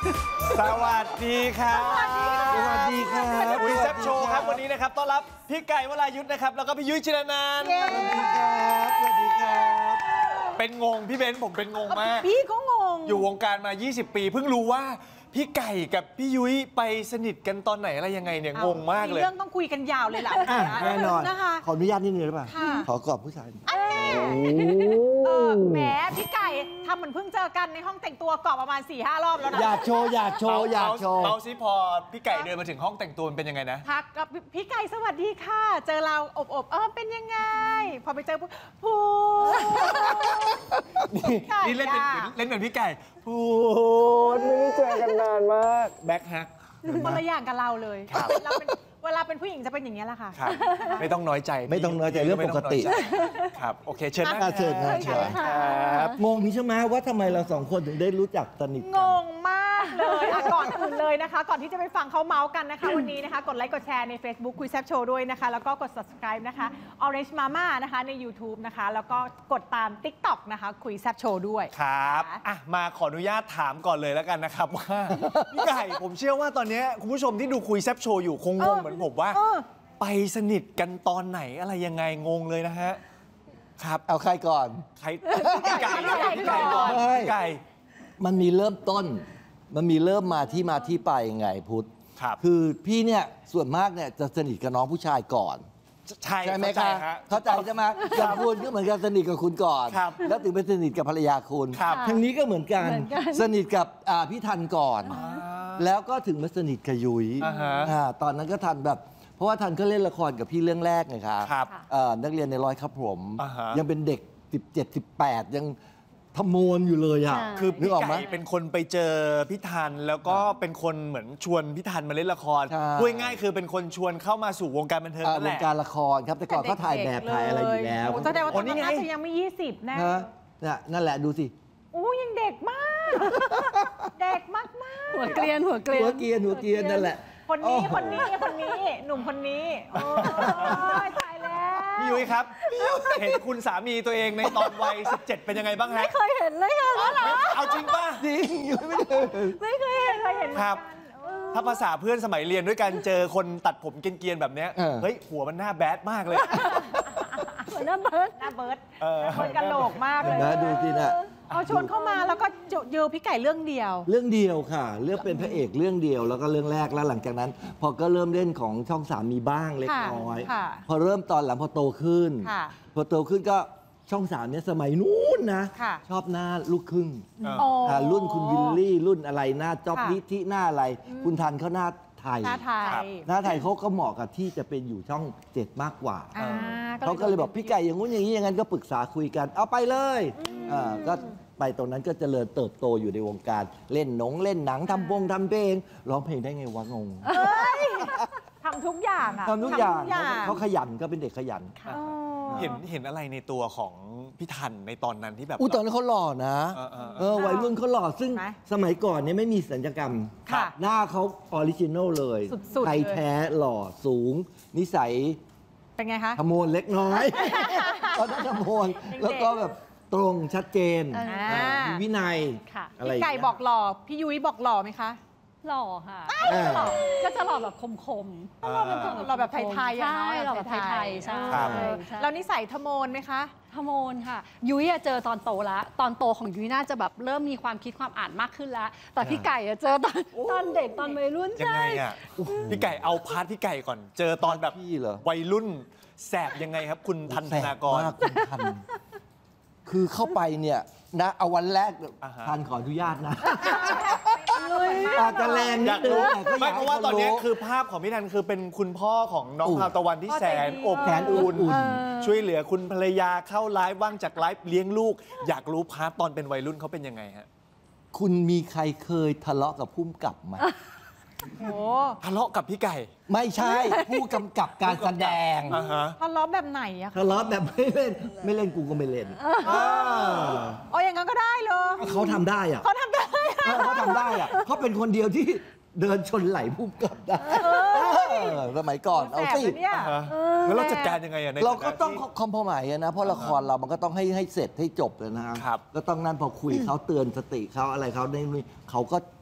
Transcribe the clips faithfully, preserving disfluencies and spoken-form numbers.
สวัสดีครับสวัสดีครับคุยแซ่บโชว์ครับวันนี้นะครับต้อนรับพี่ไก่วรายุทธ์นะครับแล้วก็พี่ยุ้ยจิรนันท์สวัสดีครับสวัสดีครับเป็นงงพี่เบนซ์ผมเป็นงงมากพี่ก็งงอยู่วงการมายี่สิบปีเพิ่งรู้ว่าพี่ไก่กับพี่ยุ้ยไปสนิทกันตอนไหนอะไรยังไงเนี่ยงงมากเลยเรื่องต้องคุยกันยาวเลยล่ะแน่นอนนะคะขออนุญาตนิดนึงได้ป่ะขอกอดผู้ชายเออแหมพี่ไก่ทำเหมือนเพิ่งเจอกันในห้องแต่งตัวกอบประมาณ สี่ห้ารอบแล้วนะอยากโชว์อยากโชว์อยากโชว์เราซิพอพี่ไก่เดินมาถึงห้องแต่งตัวเป็นยังไงนะทักกับพี่ไก่สวัสดีค่ะเจอเราอบอบเออเป็นยังไงพอไปเจอพูนี่เล่นเป็นเล่นเป็นพี่ไก่พูดไม่ได้เจอกันนานมากแบ็คฮักคนละอย่างกับเราเลยเราเป็นเวลาเป็นผู้หญิงจะเป็นอย่างนี้แหละค่ะไม่ต้องน้อยใจไม่ต้องน้อยใจเรื่องปกติครับโอเคเชิญนะเชิญนะเชิญครับงงใช่ไหมว่าทำไมเราสองคนถึงได้รู้จักสนิทกันงงมากเลยก่อนอื่นเลยนะคะก่อนที่จะไปฟังเขาเมาส์กันนะคะวันนี้นะคะกดไลค์กดแชร์ใน Facebook คุยแซ่บโชว์ด้วยนะคะแล้วก็กด Subscribe นะคะ Orange Mama นะคะใน YouTube นะคะแล้วก็กดตาม TikTok นะคะคุยแซ่บโชว์ด้วยครับอ่ะมาขออนุญาตถามก่อนเลยแล้วกันนะครับว่าพี่ไก่ผมเชื่อว่าตอนนี้คุณผู้ชมที่ดูคุยแซ่บโชว์อยู่คงงงเหมือนผมว่าไปสนิทกันตอนไหนอะไรยังไงงงเลยนะฮะครับเอาใครก่อนใครพี่ไก่พี่ไก่ก่อนพี่ไก่มันมีเริ่มต้นมันมีเริ่มมาที่มาที่ไปยังไงพุทธครับคือพี่เนี่ยส่วนมากเนี่ยจะสนิทกับน้องผู้ชายก่อนใช่ใช่ไหมคะเข้าใจใช่ไหมอย่างคุณก็เหมือนกันสนิทกับคุณก่อนแล้วถึงไปสนิทกับภรรยาคุณทางนี้ก็เหมือนกันสนิทกับพี่ทันก่อนแล้วก็ถึงมาสนิทกับยุ้ยตอนนั้นก็ทันแบบเพราะว่าทันก็เล่นละครกับพี่เรื่องแรกไงครับนักเรียนในร้อยครับผมยังเป็นเด็กสิบเจ็ด สิบแปดยังทำโมนอยู่เลยอ่ะคือพี่ไก่เป็นคนไปเจอพี่ทันแล้วก็เป็นคนเหมือนชวนพี่ทันมาเล่นละครพูดง่ายคือเป็นคนชวนเข้ามาสู่วงการบันเทิงนั่นแหละวงการละครครับแต่ก่อนเขาถ่ายแบบถ่ายอะไรอยู่แล้วแสดงว่าตอนนั้นน่าจะยังไม่ยี่สิบนะนั่นแหละดูสิโอ้ยังเด็กมากเด็กมากมากหัวเกรียนหัวเกรียนหัวเกรียนหัวเกรียนนั่นแหละคนนี้คนนี้คนนี้หนุ่มคนนี้โอ้ยตายแล้วพี่ยุ้ยครับเห็นคุณสามีตัวเองในตอนวัยสิบเจ็ดเป็นยังไงบ้างฮะไม่เคยเห็นเลยค่ะเอาจริงป่ะจริงยุ้ยไม่เคยไม่เคยเห็นเคยเห็นครับถ้าภาษาเพื่อนสมัยเรียนด้วยกันเจอคนตัดผมเกรียนๆแบบนี้เฮ้ยหัวมันหน้าแบดมากเลยหัวหน้าเบิร์ดหน้าเบิร์ดคนกะโหลกมากเลยนะดูสินะเอาชวนเข้ามาแล้วก็เจอพี่ไก่เรื่องเดียวเรื่องเดียวค่ะเรื่องเป็นพระเอกเรื่องเดียวแล้วก็เรื่องแรกแล้วหลังจากนั้นพอก็เริ่มเล่นของช่องสามมีบ้างเล็กน้อยพอเริ่มตอนหลังพอโตขึ้นพอโตขึ้นก็ช่องสามเนี่ยสมัยนู้นนะชอบหน้าลูกครึ่งรุ่นคุณวิลลี่รุ่นอะไรหน้าจ๊อบนิธิหน้าอะไรคุณทันเขาหน้าไทยหน้าไทยหน้าไทยเขาก็เหมาะกับที่จะเป็นอยู่ช่องเจ็ดมากกว่าเขาก็เลยบอกพี่ไก่อย่างงู้นอย่างนี้อย่างนั้นก็ปรึกษาคุยกันเอาไปเลยก็ไปตรงนั้นก็เจริญเติบโตอยู่ในวงการเล่นหนงเล่นหนังทำวงทำเพลงร้องเพลงได้ไงวะงงทำทุกอย่างอะทำทุกอย่างเขาขยันก็เป็นเด็กขยันเห็นเห็นอะไรในตัวของพี่ทันในตอนนั้นที่แบบอู้ตอนนั้นเขาหล่อนะเออวัยรุ่นเขาหล่อซึ่งสมัยก่อนเนี่ยไม่มีศัลยกรรมหน้าเขาออริจินอลเลยไทยแท้หล่อสูงนิสัยเป็นไงคะขโมยเล็กน้อยตอนนั้นขโมยแล้วก็แบบตรงชัดเจนมีวินัยพี่ไก่บอกหล่อพี่ยุ้ยบอกหล่อไหมคะหล่อค่ะก็จะหล่อแบบคมๆหล่อแบบไทยๆใช่หล่อแบบไทยๆใช่แล้วนิสัยทะโมนไหมคะทะโมนค่ะยุ้ยเจอตอนโตแล้วตอนโตของยุ้ยน่าจะแบบเริ่มมีความคิดความอ่านมากขึ้นแล้วแต่พี่ไก่เจอตอนตอนเด็กตอนวัยรุ่นใช่พี่ไก่เอาพาร์ทพี่ไก่ก่อนเจอตอนแบบวัยรุ่นแสบยังไงครับคุณทันธนากรคุณทันคือเข้าไปเนี่ยนะเอาวันแรกทันขออนุญาตนะอาจจะแรงนิดนึงไม่เพราะว่าตอนนี้คือภาพของพี่ทันคือเป็นคุณพ่อของน้องพาวตะวันที่แสนอบแขนอุ่นช่วยเหลือคุณภรรยาเข้าไลฟ์ว่างจากไลฟ์เลี้ยงลูกอยากรู้พาร์ทตอนเป็นวัยรุ่นเขาเป็นยังไงฮะคุณมีใครเคยทะเลาะกับผู้กำกับไหมทะเลาะกับพี่ไก่ไม่ใช่ผู้กำกับการแสดงทะเลาะแบบไหนอะทะเลาะแบบไม่เล่นไม่เล่นกูก็ไม่เล่นอ๋ออย่างนั้นก็ได้เลยเขาทำได้อะเขาทำได้เขาทำได้อะเขาเป็นคนเดียวที่เดินชนไหลผู้กำกับได้สมัยก่อนเอาสิแล้วเราจัดการยังไงอะเราก็ต้องคอมโพไมซ์นะเพราะละครเรามันก็ต้องให้ให้เสร็จให้จบเลยนะครับก็ต้องนั่นพอคุยเขาเตือนสติเขาอะไรเขาในเขาก็ทำ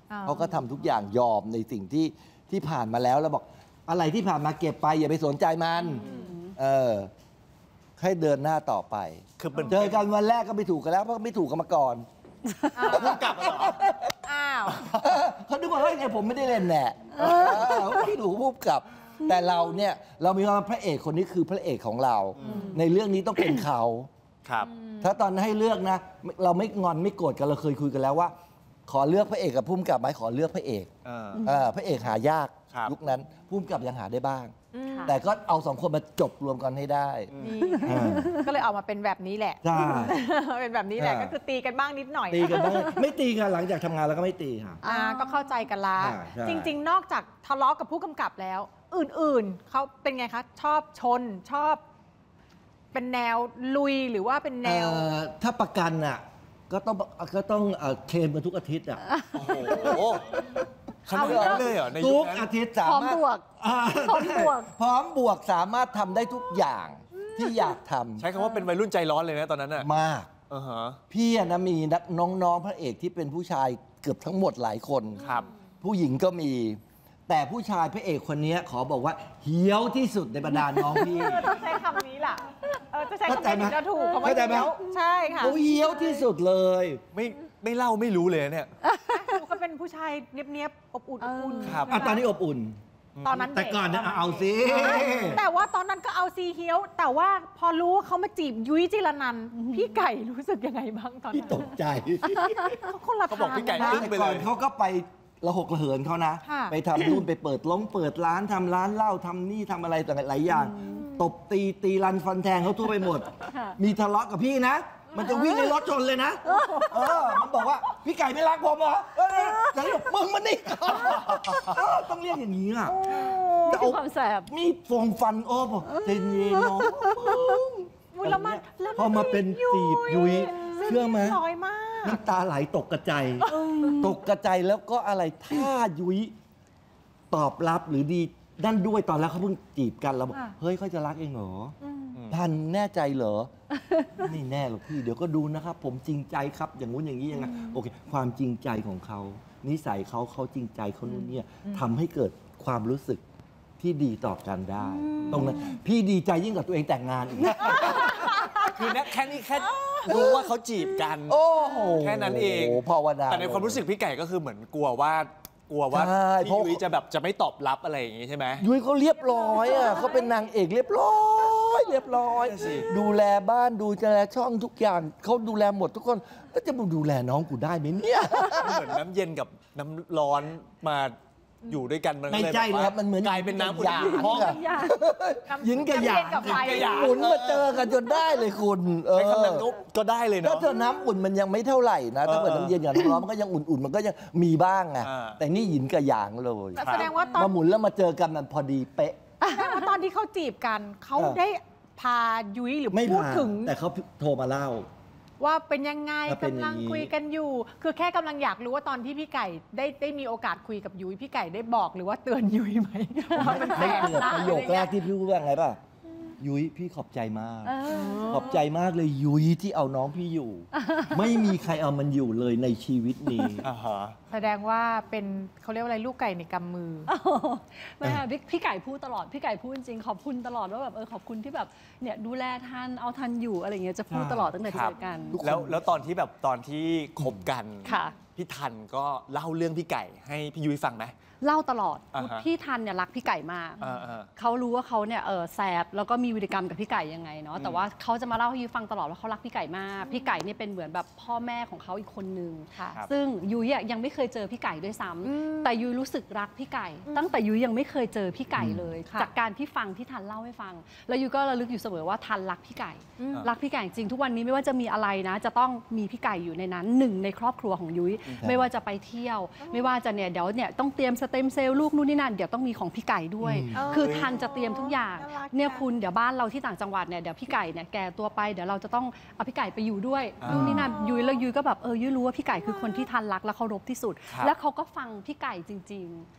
อ่าเขาก็ทำทุกอย่างยอมในสิ่งที่ที่ผ่านมาแล้วแล้วบอกอะไรที่ผ่านมาเก็บไปอย่าไปสนใจมันเออให้เดินหน้าต่อไปคือเป็นเจอกันวันแรกก็ไม่ถูกกันแล้วเพราะไม่ถูกกันมาก่อนผู้กำกับเหรออ้าวเขาดูว่าเฮ้ยไงผมไม่ได้เล่นแน่พี่หนูพูดกับ แต่เราเนี่ยเรามีความพระเอกคนนี้คือพระเอกของเรา ในเรื่องนี้ต้องเป็นเขาครับถ้าตอนให้เลือกนะ เราไม่งอนไม่โกรธกันเราเคยคุยกันแล้วว่า ขอเลือกพระเอกกับพุ่มกับไหมขอเลือกพระเอกเออเออพระเอกหายากครับยุคนั้นพุ่มกับยังหาได้บ้างค่ะแต่ก็เอาสองคนมาจบรวมกันให้ได้นี่อ่าก็เลยออกมาเป็นแบบนี้แหละใช่เป็นแบบนี้แหละอ่าก็คือตีกันบ้างนิดหน่อยตีกันบ้างไม่ตีกันหลังจากทำงานแล้วก็ไม่ตีค่ะอ่าก็เข้าใจกันละใช่ใช่จริง ๆ นอกจากทะเลาะกับผู้กำกับแล้ว อื่นๆเขาเป็นไงคะ ชอบชนชอบ เป็นแนวลุยหรือว่าเป็นแนวเอ่อถ้าประกันอ่ะก็ต้องก็ต้องเอ่อเคลมกันทุกอาทิตย์อ่ะโอ้โหขนาดนั้นเลยเหรอในยุทุคกนั้นอาทิตย์สาพร้อมมารถบวกอ่าพร้อมบวกพร้อมบวกสามารถทำได้ทุกอย่างที่อยากทใช้คำว่าเป็นวัยรุ่นใจร้อนเลยนะตอนนั้นอ่ะำมากอ่าฮะพี่อะนะมีนักน้องๆพระเอกที่เป็นผู้ชายเกือบทั้งหมดหลายคนครับผู้หญิงก็มี แต่ผู้ชายพระเอกคนนี้ขอบอกว่าเหี้ยวที่สุดในบรรดาน้องพี่ใช้คำนี้ล่ะเออจะใช้เข้าคำใจนี้ไหมถึงจะถูกคำว่าเข้าใจไหมเหี้ยวใช่ค่ะเขาเหี้ยวที่สุดเลยไม่ไม่เล่าไม่รู้เลยนะเนี่ยดูก็เป็นผู้ชายเนียบๆอบอุ่นอบอุ่นครับอ่ะตอนนี้อบอุ่นตอนนั้นแต่ด็ก่อนเนี่ยเอาสิแต่ว่าตอนนั้นก็เอาซีเฮียวแต่ว่าพอรู้ว่าเขามาจีบยุ้ยจิรนันท์พี่ไก่รู้สึกยังไงบ้างตอนพี่นั้นตกใจเขาคนละเขาบอกพี่ไก่ทางอึ้งนะไปก่อนเขาก็ไประหกระเหินเขานะค่ะไปทำนู่นไปเปิดล้งเปิดร้านทำร้านเหล้าทำนี่ทำอะไรต่างๆหลายอย่าง ตบตีตีรันฟันแทงเขาทั่วไปหมดค่ะมีทะเลาะกับพี่นะ มันจะวิ่งในรถชนเลยนะ เออ มันบอกว่าพี่ไก่ไม่รักผมเหรอเออฉันบอกมึงมันนี่ก่อนเออต้องเรียกอย่างนี้อ่ะนี่คือความแสบมีดฟงฟันโอ้บอกเจนเย็นน้องอุ๊ยแล้วมันแล้วพอมาเป็นจีบยุ้ยเชื่อไหมน้อยมากน้ำตาไหลตกกระจายตกกระจายแล้วก็อะไรถ้ายุ้ยตอบรับหรือดีนั่นด้วยตอนแรกเขาเพิ่งจีบกันเราบอกเฮ้ยเขาจะรักเองเหรอพันแน่ใจเหรอ ไม่แน่หรอกพี่เดี๋ยวก็ดูนะครับ ผมจริงใจครับ อย่างงู้นอย่างนี้ยังไงโอเคความจริงใจของเขานิสัยเขาเขาจริงใจเขานู่นเนี่ยทำให้เกิดความรู้สึกที่ดีต่อกันได้ ตรงนั้นพี่ดีใจยิ่งกว่าตัวเองแต่งงานอีกคือเนี่ยแค่นี้แค่รู้ว่าเขาจีบกันโอ้โหแค่นั้นเองภาวนาแต่ในความรู้สึกพี่ไก่ก็คือเหมือนกลัวว่า กลัวว่าใช่เพพี่ราะยุ้ยจะแบบจะไม่ตอบรับอะไรอย่างงี้ใช่ไหมยุ้ยเขาเรียบร้อยอ่ะเขาเป็นนางเอกเรียบร้อยเรียบร้อยนั่นสิดูแลบ้านดูแลช่องทุกอย่างเขาดูแลหมดทุกคนแล้วจะมาดูแลน้องกูได้ไหมเนี่ยมันเหมือนน้ำเย็นกับน้ำร้อนมาอยู่ด้วยกันมันก็ไม่เลยใช่แบบเลยว่าครับมันเหมือนกลายเป็นน้ำอุ่หยางนๆห้องอะอย่าหญิงกับหยางน้ำเย็นกับไฟหญิงกับหยางหมุนมาเจอกันจนได้เลยคุณเออใช้คำนั้นก็ก็ได้เลยถ้าเนาะเธอน้ำอุ่นมันยังไม่เท่าไหร่นะถ้าเกิดเออน้ำเย็นกับน้ำร้อนมันก็ยังอุ่นๆมันก็ยังมีบ้างไงอ่าแต่นี่หยินกับหยางเลยแสดงว่าตอนมาหมุนแล้วมาเจอกันมันพอดีเป๊ะแสดงว่าตอนที่เขาจีบกันเขาเออได้พายุ้ยหรือไม่พูดผ่านถึงแต่เขาโทรมาเล่าว่าเป็นยังไงว่าเป็นกำลังอย่างนี้คุยกันอยู่ คือแค่กำลังอยากรู้ว่าตอนที่พี่ไก่ได้ได้มีโอกาสคุยกับยุ้ยพี่ไก่ได้บอกหรือว่าเตือนยุ้ยไหมว่าเป็นแฟไม่นเกิดนะประโยคแรกที่พี่พูดว่าไงป่ะ ยุ้ยพี่ขอบใจมาก ขอบใจมากเลยยุ้ยที่เอาน้องพี่อยู่ ไม่มีใครเอามันอยู่เลยในชีวิตนี้อ่าฮะแสดงว่าเป็นเขาเรียกว่าอะไรลูกไก่ในกำมือไม่ค่ะพี่พี่ไก่พูดตลอดพี่ไก่พูดจริงๆขอบคุณตลอดว่าแบบเออขอบคุณที่แบบเนี่ยดูแลทันเอาทันอยู่อะไรอย่างเงี้ยจะพูดตลอดตั้งแต่คเจรับอกันแล้วแล้วตอนที่แบบตอนที่คบกันค่ะพี่ทันก็เล่าเรื่องพี่ไก่ให้พี่ยุ้ยฟังไหมเล่าตลอดอ่าฮะพี่ทันเนี่ยรักพี่ไก่มากอ่าอ่าเขารู้ว่าเขาเนี่ยเออแสบแล้วก็มีวิธีกรรมกับพี่ไก่ยังไงเนาะแต่ว่าเขาจะมาเล่าให้ยุ้ยฟังตลอดว่าเขารักพี่ไก่มากพี่ไก่เนี่ยเป็นเหมือนแบบพ่อแม่ของเขาอีกคนนึงค่ะครับซึ่งยุ้ยอะยังไม่เคยเจอพี่ไก่ด้วยซ้ำอืมแต่ยุ้ยรู้สึกรักพี่ไก่ ตั้งแต่ยุ้ยยังไม่เคยเจอพี่ไก่เลยค่ะจากการที่ฟังที่ทันเล่าให้ฟัง แล้วยุ้ยก็ระลึกอยู่เสมอว่าทันรักพี่ไก่อืมรักพี่ไก่จริงทุกวันนี้ไม่ว่าจะมีอะไรนะ จะต้องมีพี่ไก่อยู่ในนั้นหนึ่งในครอบครัวของยุ้ยไม่ว่าจะไปเที่ยว ไม่ว่าจะเนี่ยเดี๋ยวเนี่ยต้องเตรียมสเต็มเซลล์ลูกนู่นนี่นั่นเดี๋ยวต้องมีของพี่ไก่ด้วยอืมคือทันจะเตรียมทุกอย่างน่ารักเนี่ยจังคุณเดี๋ยวบ้านเราที่ต่างจังหวัดเนี่ยเดี๋ยวพี่ไก่เนี่ยแก่ตัวไปเดี๋ยวเราจะต้องเอาพี่ไก่ไปอยู่ด้วยอ่านู่นู่นนี่นั่นยุ้ยแล้วยุ้ยก็แบบเออยุ้ยรู้ว่าพี่ไก่คือคนที่ทันรักและเคารพที่สุดครับแล้วเขาก็ฟังพี่ไก่จริง ๆ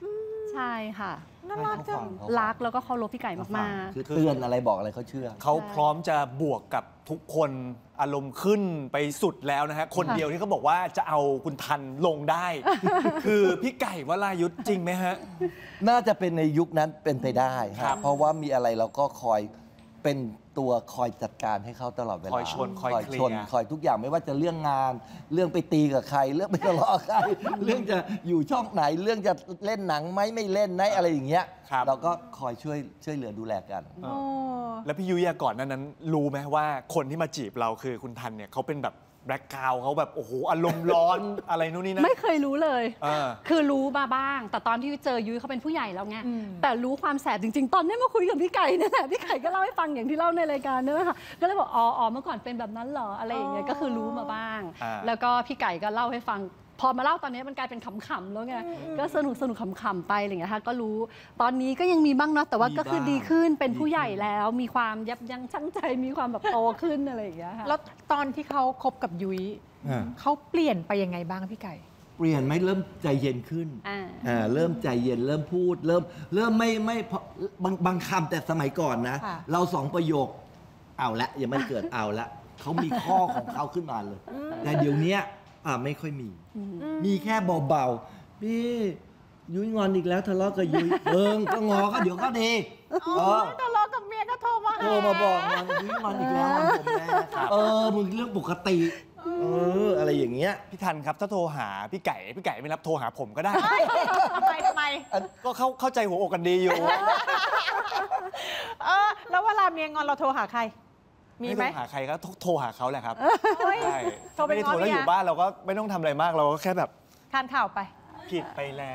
ใช่ค่ะน่ารักจังรักแล้วก็เคารพพี่ไก่มากคือเตือนอะไรบอกอะไรเขาเชื่อเขาพร้อมจะบวกกับทุกคนอารมณ์ขึ้นไปสุดแล้วนะฮะ คนเดียวที่เขาบอกว่าจะเอาคุณทันลงได้ คือพี่ไก่วรายุทธจริงไหมฮะน่าจะเป็นในยุคนั้นเป็นไปได้ครัครับบเพราะว่ามีอะไรเราก็คอยเป็นตัวคอยจัดการให้เขาตลอดเวลาคอยชวนคอยเคลียร์ชนคอยทุกอย่างไม่ว่าจะเรื่องงาน เรื่องไปตีกับใคร เรื่องไปทะเลาะกับใคร เรื่องจะอยู่ช่องไหน เรื่องจะเล่นหนังไหมไม่เล่นไหมอะไรอย่างเงี้ยครับเราก็คอยช่วยช่วยเหลือดูแลกันเออแล้วพี่ยุ้ยอะก่อนหนั้นนั้น รู้ไหมว่าคนที่มาจีบเราคือคุณทันเนี่ยเขาเป็นแบบแบล็คกราวด์เขาแบบโอ้โหอารมณ์ร้อน อะไรนู่นนี่ๆนะไม่เคยรู้เลยเออคือรู้มาบ้าง แต่ตอนที่เจอยุ้ยเขาเป็นผู้ใหญ่แล้วไงอืมแต่รู้ความแสบจริง ๆ ตอนนี้มาคุยกับพี่ไก่เนี่ยแหละพี่ไก่ก็เล่าให้ฟังอย่างที่เล่าในรายการเนี่ยค่ะก็เลยบอกอ๋ออ๋อเมื่อก่อนเป็นแบบนั้นเหรออะไรอย่างเงี้ยก็คือรู้มาบ้างอ่าแล้วก็พี่ไก่ก็เล่าให้ฟัง พอมาเล่าตอนนี้มันกลายเป็นขำๆแล้วไงก็สนุกสนุกขำๆไปอะไรอย่างเงี้ยค่ะก็รู้ตอนนี้ก็ยังมีบ้างเนาะแต่ว่ามีก็คือบ้างดีขึ้นเป็นดีผู้ใหญ่ขึ้นแล้ว มีความยับยั้งชั่งใจมีความแบบโตขึ้นอะไรอย่างเงี้ยค่ะแล้วตอนที่เขาคบกับยุ้ยอ่าเขาเปลี่ยนไปยังไงบ้างพี่ไก่เปลี่ยนไหมเริ่มใจเย็นขึ้นอ่าอ่าเริ่มใจเย็นเริ่มพูด เริ่มเริ่มไม่ไม่เพราะบางบางคำแต่สมัยก่อนนะค่ะเราสองประโยค เอาละยังไม่เกิดเอาละเขามีข้อของเขาขึ้นมาเลย แต่เดี๋ยวเนี้ยอ่าไม่ค่อยมี มีแค่เบาๆพี่ยุ้ยงอนอีกแล้วทะเลาะกับยุ้ยเอิงก็งอก็เดี๋ยวก็ดีเออทะเลาะกับเมียก็โทรมาหาโทรมาบอกงอนยุ้ยงอนอีกแล้วงอนผมแม่เออมึงเรื่องปกติ เออ อะไรอย่างเงี้ยพี่ทันครับถ้าโทรหาพี่ไก่พี่ไก่ไม่รับโทรหาผมก็ได้ทำไมทำไมก็เข้าเข้าใจหัวอกกันดีอยู่เออแล้วเวลาเมียงอนเราโทรหาใคร มีไหมโทรหาใครก็โทรโทรหาเขาแหละครับเฮ้ยใช่โทรไปไม่ได้ง้อโทรแล้วเมียอยู่บ้านเราก็ไม่ต้องทำอะไรมากเราก็แค่แบบทานข่าวไปผิดไปแล้ว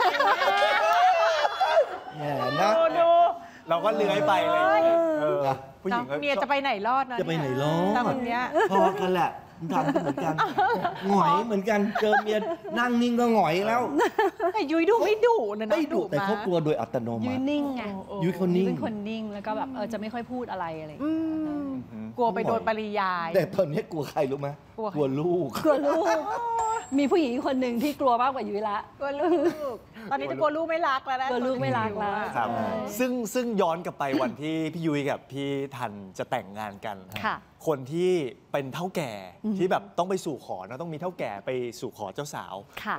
แหมนะดูดูเราก็เลื้อยไปเลยเออผู้หญิงก็เมียจะไปไหนรอดนะจะไปไหนรอดแต่คนเนี้ยพอกันแหละมึงทำกันเหมือนกันหงอยเหมือนกันเจอเมียนั่งนิ่งก็หงอยแล้วแต่ยุ้ยดูไม่ดุนะนะไม่ดุแต่เขามกลัวโดยอัตโนยุ้มัยตินิ่งไงยุ้ยเขานิ่งเป็นคนนิ่งแล้วก็แบบเออจะไม่ค่อยพูดอะไรอะไรอย่างอืเงี้ยมกลัวไปโดนปริยายแต่ตอนนี้กลัวใครรู้ไหมกลัวใครกลัวลูกกลัวลูก มีผู้หญิงอีกคนหนึ่งที่กลัวมากกว่ายุ้ยละกลัวลูก ตอนนี้จะกลัวลูกไม่รักแล้วนะกลัวลูกไม่รักแล้วครับใช่ซึ่งซึ่งย้อนกลับไปวันที่พี่ยุ้ยกับพี่ทันจะแต่งงานกันค่ะคนที่เป็นเท่าแก่อือฮึที่แบบต้องไปสู่ขอนะต้องมีเท่าแก่ไปสู่ขอเจ้าสาวค่ะ